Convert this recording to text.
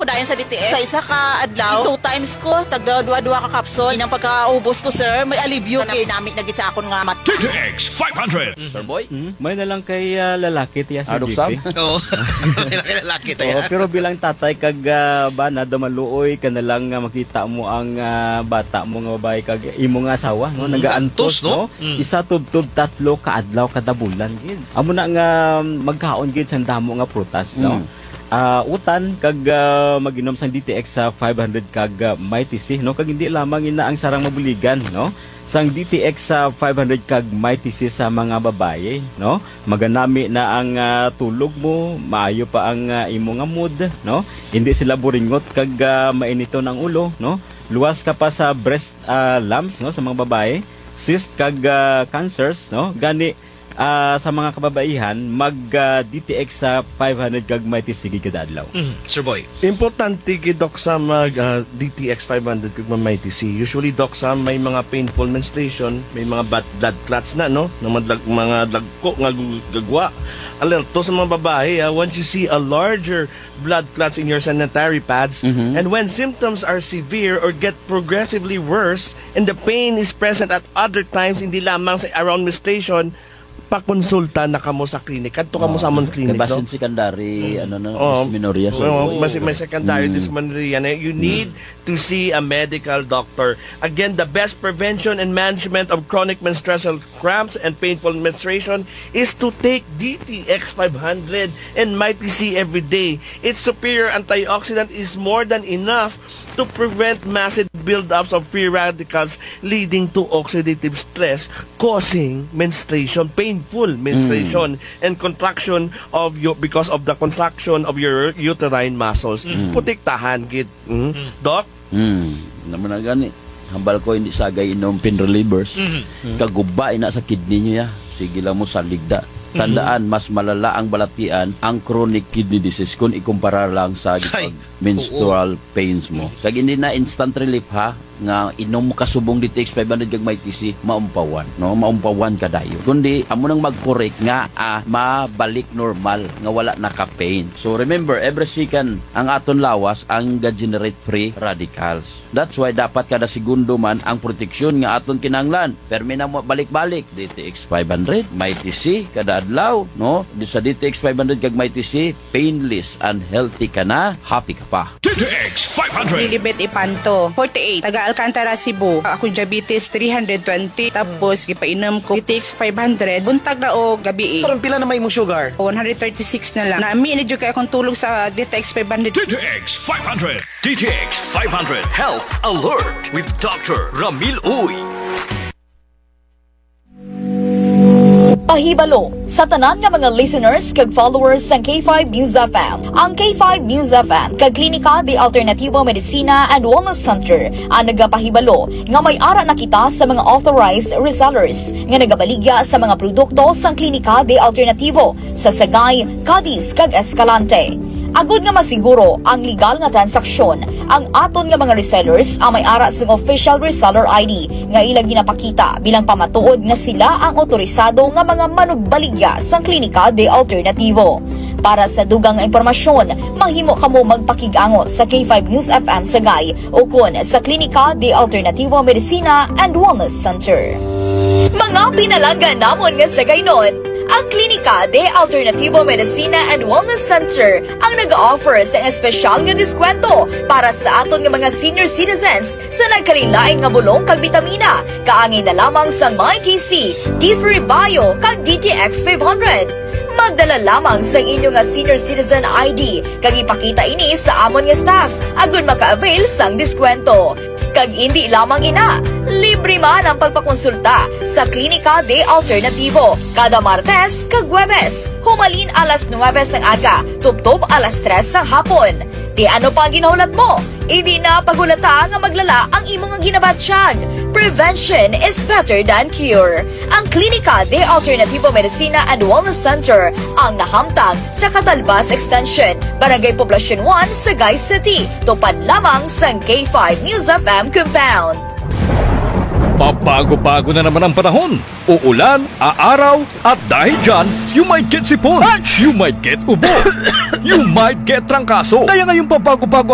ko dayon sa DTX. Sa isa ka adlaw, 2 times ko, tagdua-dua ka kapsol. Inang pagkaubos ko, sir, may alibyo kay namit na gid sa akon nga mat. DTX 500. Sir Boy? May na lang kay lalaki tiya si Adok JP. Sam? Oo. Lalaki tayo. Oo, pero bilang tatay kag bana damaluoy ka na lang makita mo ang bata mo nga babae kag imo nga asawa no nagaantos no. Isa tubtub tatlo ka adlaw kada bulan gid. Amo na nga magkaon gid sa damo nga prutas no. Utan kag maginom sang DTX sa 500 kag Mighty C no kag hindi lamang ina ang sarang mabuligan no. Sang DTX sa 500 kag Mighty C sa mga babaye no maganami na ang tulog mo maayo pa ang imo nga mood no hindi sila buringot kag mainito ng ulo no luwas ka pa sa breast lumps no sa mga babaye cyst kag cancers no gani sa mga kababaihan mag DTX sa 500 kag Mighty C kada adlaw. Sir Boy? Importante kay Doc Sam mag DTX 500 kag Mighty C. Usually Doc Sam may mga painful menstruation, may mga blood clots na no, mga dagko nga gagwa. Alerto sa mga babae, once you see a larger blood clots in your sanitary pads and when symptoms are severe or get progressively worse and the pain is present at other times hindi lamang sa around menstruation, pakonsulta na kamo sa klinik. Kadto kamo sa amon klinik, no? Basin secondary, dysmenorrhea. May secondary dysmenorrhea. You need to see a medical doctor. Again, the best prevention and management of chronic menstrual cramps and painful menstruation is to take DTX 500 and Mighty C every day. Its superior antioxidant is more than enough to prevent massive buildups of free radicals leading to oxidative stress, causing menstruation, painful menstruation, and contraction of your because of the contraction of your uterine muscles. Protektahan gid. Doc? Naman na gani. Hambal ko hindi sagay inom pain relievers. Kaguba ina sa kidney niya. Sige lang mo saligda. Tandaan, mas malala ang balatian ang chronic kidney disease kung ikumpara lang sa menstrual pains mo. Kag hindi na instant relief ha, nga inom mo kasubong DTX 500 kag Mighty C, maumpawan, no? Maumpawan ka dayo. Kundi amo nang mag-correct nga mabalik normal nga wala na ka pain. So remember, every second ang aton lawas ang generate free radicals. That's why dapat kada segundo man ang proteksyon nga aton kinahanglan. Permi na mo balik-balik DTX 500, Mighty C kada adlaw, no? Sa DTX 500 kag Mighty C, painless and healthy ka na, happy ka pa. DTX 500. Lilibet Ipanto, 48, taga Alcantara, Cebu. Ako diabetes 320, tapos gipainom ko DTX 500, buntag na o gabi. Karon pila na may mo sugar? 136 na lang. Nami medyo kay akong tulog sa DTX 500. DTX 500. DTX 500 Health Alert with Dr. Ramil Uy. Pahibalo sa tanan nga mga listeners kag followers sang K5 News FM. Ang K5 News FM kag Klinika de Alternativo Medicina and Wellness Center ang nagapahibalo nga may ara na kita sa mga authorized resellers nga nagabaligya sa mga produkto sang Klinika de Alternativo sa Sagay, Cadiz kag Escalante. Agud nga masiguro ang legal nga transaksyon, ang aton nga mga resellers ang may ara sang official reseller ID nga ilang ginapakita bilang pamatuod nga sila ang otorisado nga mga manugbaligya sang Klinika de Alternativo. Para sa dugang nga impormasyon, mahimo kamo magpakigangot sa K5 News FM Sagay o kun sa Klinika de Alternativo Medicina and Wellness Center. Mga pinalanggan namon nga sa gaynon, ang Klinika de Alternativo Medicina and Wellness Center ang nag-offer sa espesyal nga diskwento para sa aton nga mga senior citizens sa nagkalilain nga bulong kag bitamina, kaangay na lamang sa Mighty C, D3 Bio kag DTX 500. Magdala lamang sa inyo nga senior citizen ID kag ipakita ini sa amon nga staff agon maka-avail sang diskwento. Kag hindi lamang ina, libre man ang pagpakonsulta sa Klinika de Alternativo kada Martes kag Huwebes, humalin alas 9 sang aga, tubtob alas 3 sang hapon. Di ano pa ang ginaulat mo? Hindi na pagulata nga maglala ang imong ginabatsyag. Prevention is better than cure. Ang Klinika de Alternativo Medicina and Wellness Center ang nahamtang sa Catalbas Extension, Barangay Poblacion 1, Sagay City. Tupad lamang sa K5 News FM Compound. Pabago-bago na naman ang panahon. Uulan, aaraw, at dahil dyan, you might get sipon, you might get ubo, you might get trangkaso. Kaya ngayong pabago-bago